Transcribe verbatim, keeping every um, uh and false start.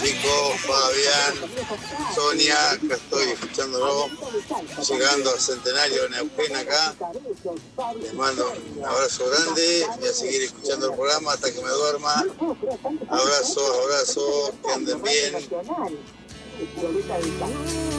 Federico, Fabián, Sonia, acá estoy escuchándolo, llegando al Centenario de Neuquén acá. Les mando un abrazo grande, voy a seguir escuchando el programa hasta que me duerma. Abrazos, abrazos, que anden bien.